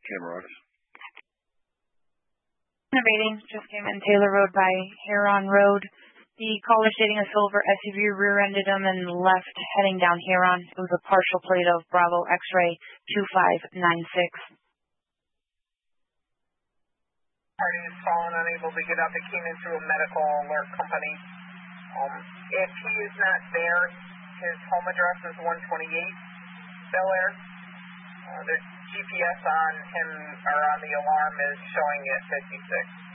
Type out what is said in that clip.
Cameron. The rating just came in Taylor Road by Huron Road. The caller stating a silver SUV rear-ended him and left heading down Huron. It was a partial plate of Bravo X-ray 2596. Party is fallen, unable to get up. It came in through a medical alert company. If he is not there, his home address is 128 Bel Air. The GPS on him or on the alarm is showing at 56.